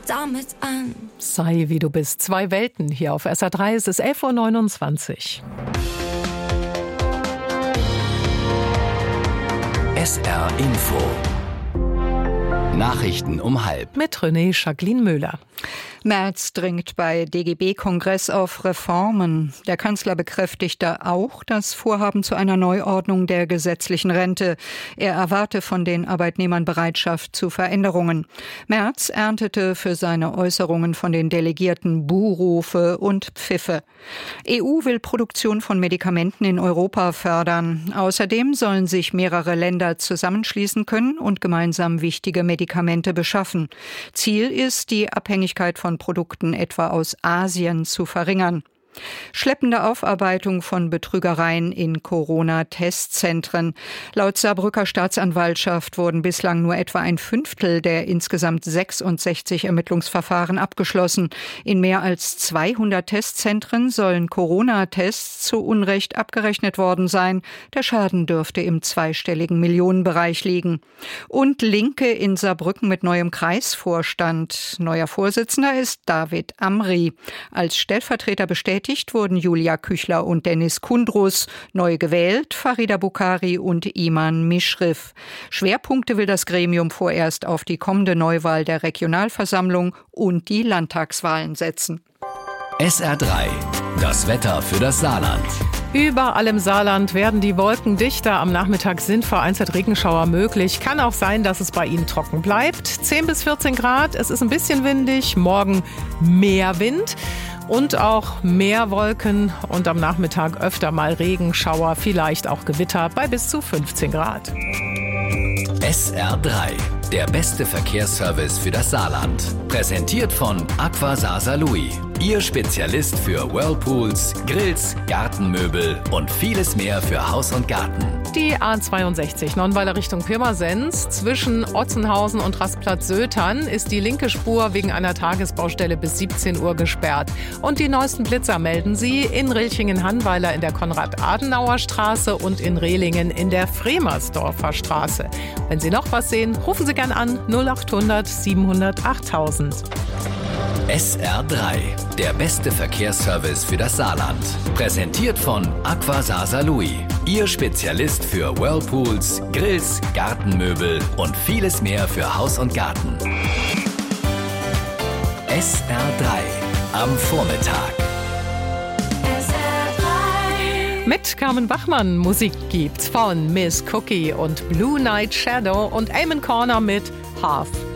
damit an. Sei wie du bist. 2 Welten hier auf SR3. Es ist 11:29 Uhr. SR Info. Nachrichten um 12:30. Mit René Jacqueline-Müller. Merz dringt bei DGB-Kongress auf Reformen. Der Kanzler bekräftigte auch das Vorhaben zu einer Neuordnung der gesetzlichen Rente. Er erwarte von den Arbeitnehmern Bereitschaft zu Veränderungen. Merz erntete für seine Äußerungen von den Delegierten Buhrufe und Pfiffe. EU will Produktion von Medikamenten in Europa fördern. Außerdem sollen sich mehrere Länder zusammenschließen können und gemeinsam wichtige Medikamente beschaffen. Ziel ist, die Abhängigkeit von Produkten etwa aus Asien zu verringern. Schleppende Aufarbeitung von Betrügereien in Corona-Testzentren. Laut Saarbrücker Staatsanwaltschaft wurden bislang nur etwa ein Fünftel der insgesamt 66 Ermittlungsverfahren abgeschlossen. In mehr als 200 Testzentren sollen Corona-Tests zu Unrecht abgerechnet worden sein. Der Schaden dürfte im zweistelligen Millionenbereich liegen. Und Linke in Saarbrücken mit neuem Kreisvorstand. Neuer Vorsitzender ist David Amri. Als Stellvertreter bestätigt wurden Julia Küchler und Dennis Kundrus, neu gewählt Farida Bukhari und Iman Mishrif. Schwerpunkte will das Gremium vorerst auf die kommende Neuwahl der Regionalversammlung und die Landtagswahlen setzen. SR3. Das Wetter für das Saarland. Überall im Saarland werden die Wolken dichter. Am Nachmittag sind vereinzelt Regenschauer möglich. Kann auch sein, dass es bei Ihnen trocken bleibt. 10 bis 14 Grad. Es ist ein bisschen windig. Morgen mehr Wind. Und auch mehr Wolken und am Nachmittag öfter mal Regenschauer, vielleicht auch Gewitter bei bis zu 15 Grad. SR3, der beste Verkehrsservice für das Saarland. Präsentiert von Aqua Saarlouis, Ihr Spezialist für Whirlpools, Grills, Gartenmöbel und vieles mehr für Haus und Garten. Die A62 Nonnweiler Richtung Pirmasens. Zwischen Otzenhausen und Rastplatz-Sötern ist die linke Spur wegen einer Tagesbaustelle bis 17 Uhr gesperrt. Und die neuesten Blitzer melden Sie in Rilchingen-Hannweiler in der Konrad-Adenauer-Straße und in Rehlingen in der Fremersdorfer Straße. Wenn Sie noch was sehen, rufen Sie gern an 0800 700 8000. SR3, der beste Verkehrsservice für das Saarland. Präsentiert von Aqua Saarlouis, Ihr Spezialist für Whirlpools, Grills, Gartenmöbel und vieles mehr für Haus und Garten. SR3 am Vormittag. Mit Carmen Bachmann Musik gibt's von Miss Cookie und Blue Night Shadow und Eamon Corner mit Half